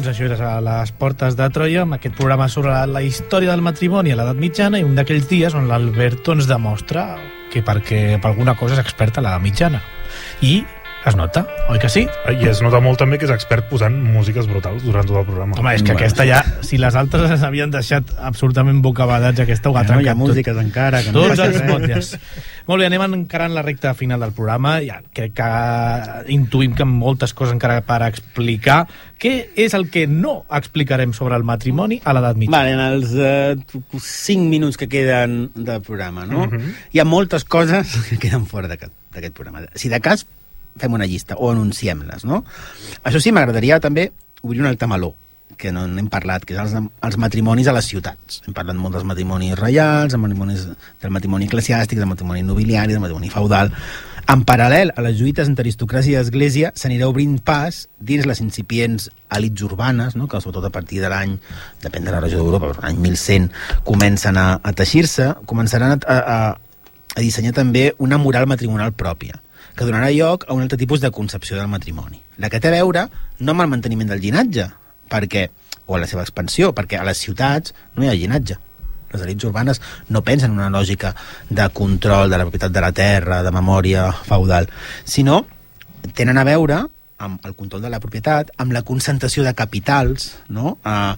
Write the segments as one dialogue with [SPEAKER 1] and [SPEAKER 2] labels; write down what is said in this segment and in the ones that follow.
[SPEAKER 1] doncs això era a les portes de Troia, amb aquest programa sobre la història del matrimoni a l'edat mitjana, i un d'aquells dies on l'Alberto ens demostra que per alguna cosa és expert a l'edat mitjana. I es nota, oi que sí?
[SPEAKER 2] I es nota molt també que és expert posant músiques brutals durant tot el programa.
[SPEAKER 1] Home, és que aquesta ja, si les altres s'havien deixat absolutament bocabadats, aquesta ho ha trencat tot.
[SPEAKER 3] Hi ha músiques encara. Que no
[SPEAKER 1] tots els motlles. Molt bé, anem encarant la recta final del programa. Ja crec que intuïm que moltes coses encara per explicar. Què és el que no explicarem sobre el matrimoni a l'edat mitjana?
[SPEAKER 3] Vale, en els 5 minuts que queden del programa, no? Hi ha moltes coses que queden fora d'aquest programa. Si de cas, fem una llista o anunciem-les, no? Això sí, m'agradaria també obrir un altre meló, que no n'hem parlat, que és els matrimonis a les ciutats. Hem parlat molt dels matrimonis reials, del matrimoni eclesiàstic, del matrimoni nobiliari, del matrimoni feudal. En paral·lel a les lluites entre aristocràcia i església, s'anirà obrint pas dins les incipients elits urbanes, no? Que sobretot a partir de l'any, depèn de la regió d'Europa, però l'any 1100 comencen a teixir-se, començaran a dissenyar també una moral matrimonial pròpia, que donarà lloc a un altre tipus de concepció del matrimoni. La que té a veure no amb el manteniment del llinatge, o a la seva expansió, perquè a les ciutats no hi ha llinatge. Les elits urbanes no pensen en una lògica de control de la propietat de la terra, de memòria feudal, sinó tenen a veure amb el control de la propietat, amb la concentració de capitals, no?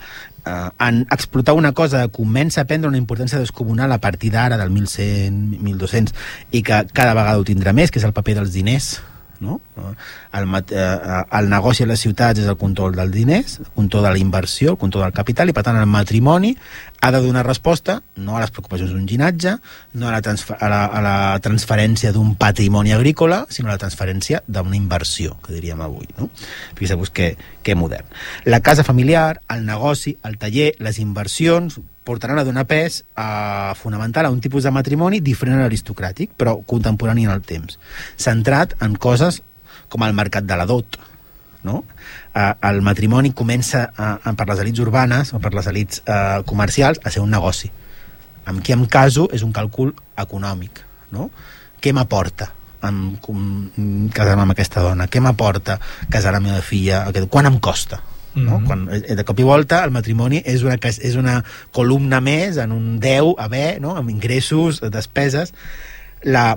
[SPEAKER 3] En explotar una cosa que comença a prendre una importància descomunal a partir d'ara, del 1100, 1200, i que cada vegada ho tindrà més, que és el paper dels diners, no? El negoci a les ciutats és el control dels diners, el control de la inversió, el control del capital, i per tant el matrimoni ha de donar resposta no a les preocupacions d'un llinatge, no a la transferència d'un patrimoni agrícola, sinó a la transferència d'una inversió, que diríem avui, no? Fixeu-vos que modern. La casa familiar, el negoci, el taller, les inversions portaran a donar pes fonamental a un tipus de matrimoni diferent a l'aristocràtic, però contemporani en el temps, centrat en coses com el mercat de la dot, no? El matrimoni comença per les elits urbanes o per les elits comercials a ser un negoci. Amb qui em caso és un càlcul econòmic, no? Què m'aporta casar-me amb aquesta dona? Què m'aporta casar amb la meva filla? Quan em costa? No? Quan, de cop i volta el matrimoni és una columna més en un deu haver, no? Amb ingressos, despeses. La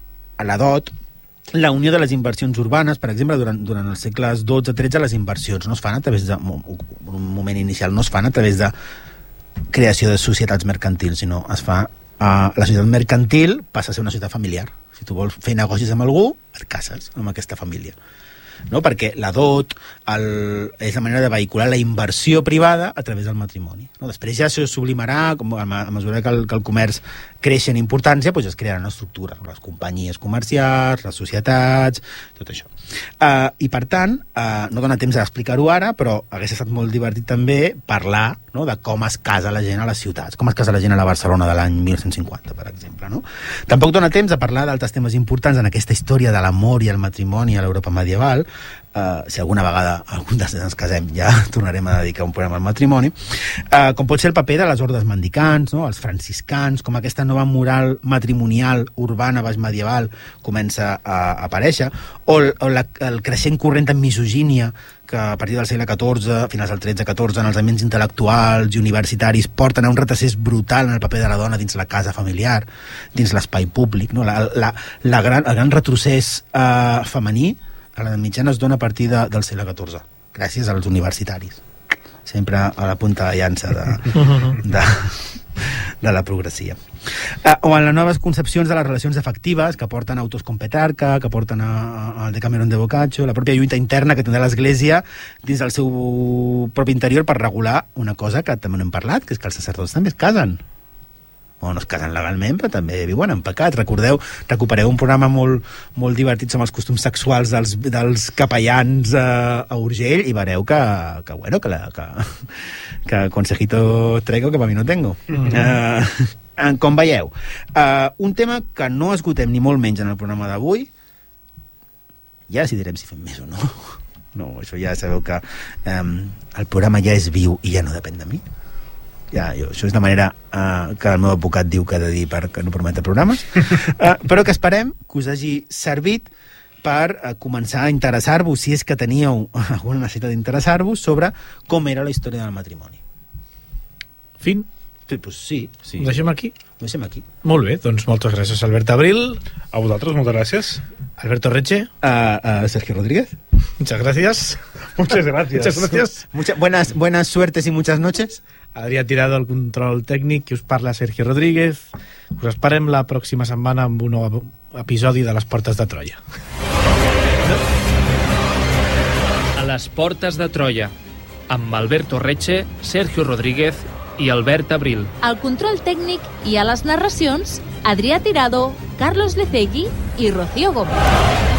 [SPEAKER 3] dot, la unió de les inversions urbanes, per exemple, durant els segles XII-XIII, les inversions no es fan a través de un moment inicial, no es fan a través de creació de societats mercantils, sinó es fa la societat mercantil passa a ser una societat familiar. Si tu vols fer negocis amb algú, et cases amb aquesta família, no? Perquè la dot és la manera de vehicular la inversió privada a través del matrimoni, no? Després ja se sublimarà, a mesura que el comerç creix en importància, doncs es crearan estructures, les companyies comercials, les societats, tot això. I per tant, no dona temps d'explicar-ho ara, però hagués estat molt divertit també parlar, no? De com es casa la gent a les ciutats, com es casa la gent a la Barcelona de l'any 1150, per exemple, no? Tampoc dona temps de parlar d'altres temes importants en aquesta història de l'amor i el matrimoni a l'Europa medieval. Si alguna vegada algun dels ens casem, ja tornarem a dedicar un programa al matrimoni, com pot ser el paper de les ordes mendicants, no? Els franciscans, com aquesta nova moral matrimonial urbana baix medieval comença a aparèixer, o el creixent corrent en misogínia que a partir del segle XIV, finals del XIII-XIV, en els ambients intel·lectuals i universitaris porten a un retrocés brutal en el paper de la dona dins la casa familiar, dins l'espai públic, no? El gran retrocés femení a l'edat mitjana es dona a partir del segle XIV, gràcies als universitaris, sempre a la punta de llança de la progressia. O en les noves concepcions de les relacions afectives que porten a autors com Petrarca, que porten al Decameron de Boccaccio, la pròpia lluita interna que tindrà l'Església dins del seu propi interior per regular una cosa que també no hem parlat, que és que els sacerdots també es casen. O no es casen legalment, però també viuen en pecat. Recupereu un programa molt divertit sobre els costums sexuals dels capellans a Urgell i veureu que consejito traigo que per mi no tengo. Com veieu, un tema que no esgotem ni molt menys en el programa d'avui, ja decidirem si fem més o no. No, això ja sabeu que el programa ja és viu i ja no depèn de mi. Això és la manera que el meu advocat diu que ha de dir per no prometre programes, però que esperem que us hagi servit per començar a interessar-vos, si és que teníeu alguna necessitat d'interessar-vos, sobre com era la història del matrimoni.
[SPEAKER 1] Fin?
[SPEAKER 3] Pues sí.
[SPEAKER 1] Ho deixem aquí?
[SPEAKER 3] Ho deixem aquí.
[SPEAKER 1] Molt bé, doncs moltes gràcies, Albert Abril.
[SPEAKER 2] A vosaltres, moltes gràcies.
[SPEAKER 1] Alberto Reche.
[SPEAKER 3] Sergio Rodríguez.
[SPEAKER 1] Muchas gracias.
[SPEAKER 2] Muchas gracias.
[SPEAKER 1] Muchas gracias.
[SPEAKER 3] Buenas suertes y muchas noches.
[SPEAKER 1] Adrià Tirado, el control tècnic, que us parla Sergio Rodríguez. Us esperem la pròxima setmana amb un nou episodi de Les Portes de Troia.
[SPEAKER 4] A les Portes de Troia, amb Alberto Reche, Sergio Rodríguez i Albert Abril.
[SPEAKER 5] Al control tècnic i a les narracions, Adrià Tirado, Carlos Lecegui i Rocío Gómez.